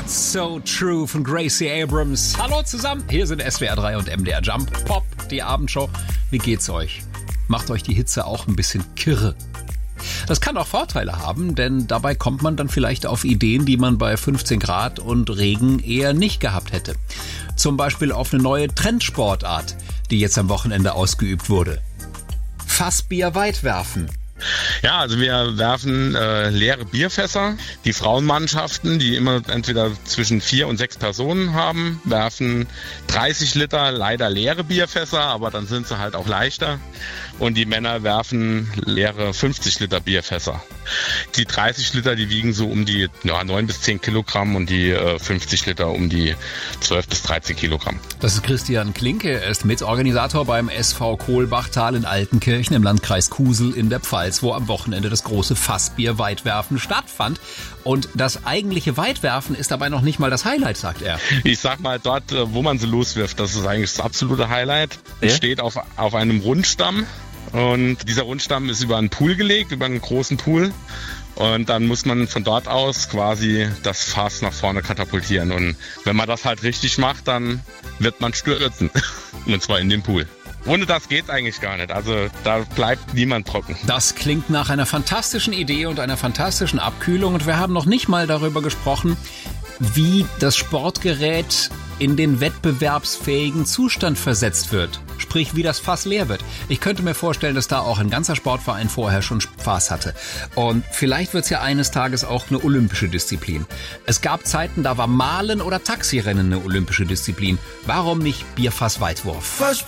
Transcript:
So True von Gracie Abrams. Hallo zusammen, hier sind SWR 3 und MDR Jump Pop, die Abendshow. Wie geht's euch? Macht euch die Hitze auch ein bisschen kirre? Das kann auch Vorteile haben, denn dabei kommt man dann vielleicht auf Ideen, die man bei 15 Grad und Regen eher nicht gehabt hätte. Zum Beispiel auf eine neue Trendsportart, die jetzt am Wochenende ausgeübt wurde. Fassbier weit werfen. Ja, also wir werfen leere Bierfässer. Die Frauenmannschaften, die immer entweder zwischen 4 und 6 Personen haben, werfen 30 Liter leider leere Bierfässer, aber dann sind sie halt auch leichter. Und die Männer werfen leere 50 Liter Bierfässer. Die 30 Liter, die wiegen so um die 9 bis 10 Kilogramm und die 50 Liter um die 12 bis 13 Kilogramm. Das ist Christian Klinke. Er ist Mitorganisator beim SV Kohlbachtal in Altenkirchen im Landkreis Kusel in der Pfalz, wo am Wochenende das große Fassbier-Weitwerfen stattfand. Und das eigentliche Weitwerfen ist dabei noch nicht mal das Highlight, sagt er. Ich sag mal, dort, wo man sie loswirft, das ist eigentlich das absolute Highlight. Es steht auf einem Rundstamm. Und dieser Rundstamm ist über einen Pool gelegt, über einen großen Pool. Und dann muss man von dort aus quasi das Fass nach vorne katapultieren. Und wenn man das halt richtig macht, dann wird man stürzen. Und zwar in den Pool. Ohne das geht's eigentlich gar nicht. Also da bleibt niemand trocken. Das klingt nach einer fantastischen Idee und einer fantastischen Abkühlung. Und wir haben noch nicht mal darüber gesprochen, wie das Sportgerät in den wettbewerbsfähigen Zustand versetzt wird. Sprich, wie das Fass leer wird. Ich könnte mir vorstellen, dass da auch ein ganzer Sportverein vorher schon Spaß hatte. Und vielleicht wird es ja eines Tages auch eine olympische Disziplin. Es gab Zeiten, da war Malen oder Taxirennen eine olympische Disziplin. Warum nicht Bierfassweitwurf?